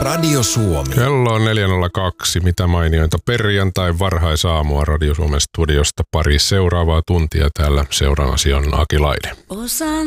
Radio Suomi. Kello on 4.02. Mitä mainiointa perjantai varhaisaamua Radio Suomen studiosta. Pari seuraavaa tuntia täällä seuraavasi on Aki Laine. Osaan